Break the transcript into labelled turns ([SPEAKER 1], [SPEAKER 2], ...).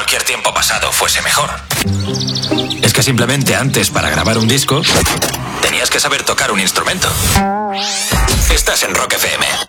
[SPEAKER 1] cualquier tiempo pasado fuese mejor. Es que simplemente antes, para grabar un disco, tenías que saber tocar un instrumento. Estás en Rock FM.